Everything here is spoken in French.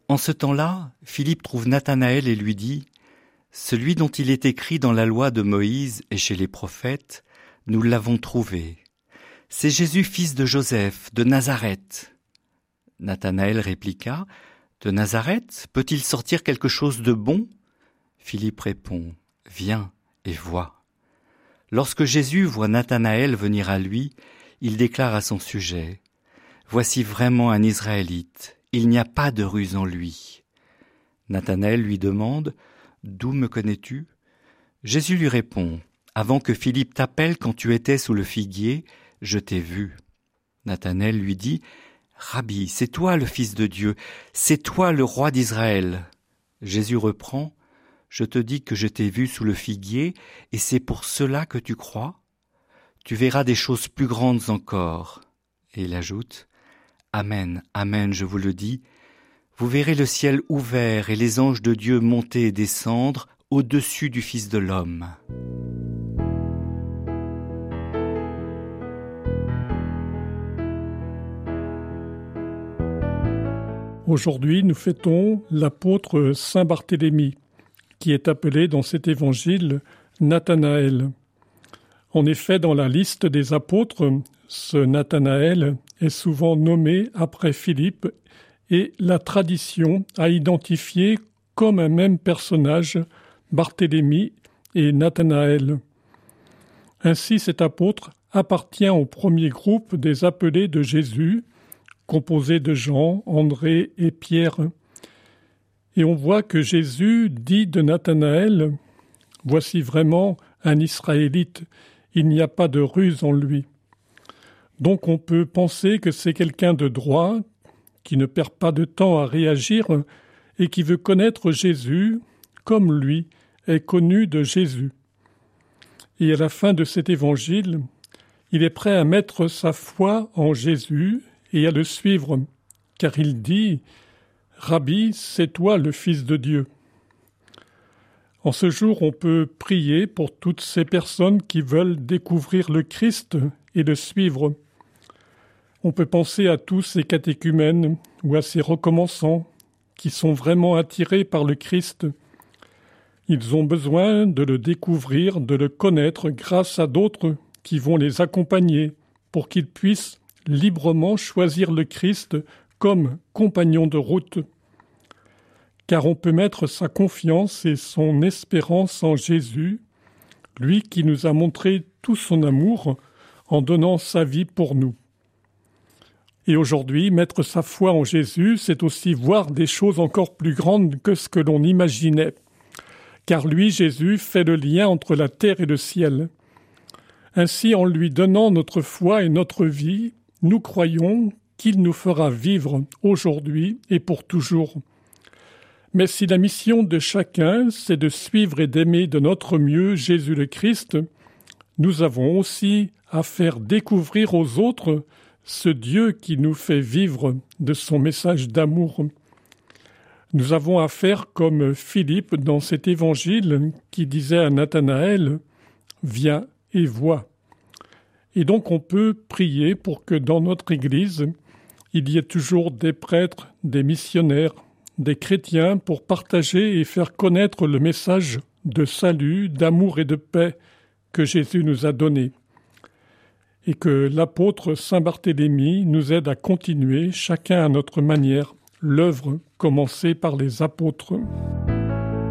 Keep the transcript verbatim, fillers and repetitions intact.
En ce temps-là, Philippe trouve Nathanaël et lui dit « Celui dont il est écrit dans la loi de Moïse et chez les prophètes, nous l'avons trouvé. C'est Jésus, fils de Joseph, de Nazareth. » Nathanaël répliqua « De Nazareth, peut-il sortir quelque chose de bon ?» Philippe répond « Viens et vois. » Lorsque Jésus voit Nathanaël venir à lui, il déclare à son sujet « Voici vraiment un Israélite, il n'y a pas de ruse en lui. » Nathanaël lui demande « D'où me connais-tu » Jésus lui répond « Avant que Philippe t'appelle quand tu étais sous le figuier, je t'ai vu. » Nathanaël lui dit « Rabbi, c'est toi le Fils de Dieu, c'est toi le roi d'Israël. » Jésus reprend « Je te dis que je t'ai vu sous le figuier, et c'est pour cela que tu crois. Tu verras des choses plus grandes encore. » Et il ajoute « Amen, amen, je vous le dis, vous verrez le ciel ouvert et les anges de Dieu monter et descendre au-dessus du Fils de l'homme. » Aujourd'hui, nous fêtons l'apôtre Saint Barthélemy, qui est appelé dans cet évangile Nathanaël. En effet, dans la liste des apôtres, ce Nathanaël est souvent nommé après Philippe et la tradition a identifié comme un même personnage Barthélemy et Nathanaël. Ainsi, cet apôtre appartient au premier groupe des appelés de Jésus, composé de Jean, André et Pierre. Et on voit que Jésus dit de Nathanaël « Voici vraiment un Israélite, il n'y a pas de ruse en lui. » Donc on peut penser que c'est quelqu'un de droit, qui ne perd pas de temps à réagir et qui veut connaître Jésus comme lui est connu de Jésus. Et à la fin de cet évangile, il est prêt à mettre sa foi en Jésus et à le suivre, car il dit « Rabbi, c'est toi le Fils de Dieu. » En ce jour, on peut prier pour toutes ces personnes qui veulent découvrir le Christ et le suivre. On peut penser à tous ces catéchumènes ou à ces recommençants qui sont vraiment attirés par le Christ. Ils ont besoin de le découvrir, de le connaître grâce à d'autres qui vont les accompagner pour qu'ils puissent librement choisir le Christ comme compagnon de route. Car on peut mettre sa confiance et son espérance en Jésus, lui qui nous a montré tout son amour en donnant sa vie pour nous. Et aujourd'hui, mettre sa foi en Jésus, c'est aussi voir des choses encore plus grandes que ce que l'on imaginait. Car lui, Jésus, fait le lien entre la terre et le ciel. Ainsi, en lui donnant notre foi et notre vie, nous croyons qu'il nous fera vivre aujourd'hui et pour toujours. Mais si la mission de chacun, c'est de suivre et d'aimer de notre mieux Jésus le Christ, nous avons aussi à faire découvrir aux autres ce Dieu qui nous fait vivre de son message d'amour. Nous avons à faire comme Philippe dans cet évangile qui disait à Nathanaël « Viens et vois ». Et donc on peut prier pour que dans notre Église, il y ait toujours des prêtres, des missionnaires, des chrétiens pour partager et faire connaître le message de salut, d'amour et de paix que Jésus nous a donné. Et que l'apôtre Saint Barthélemy nous aide à continuer, chacun à notre manière, l'œuvre commencée par les apôtres.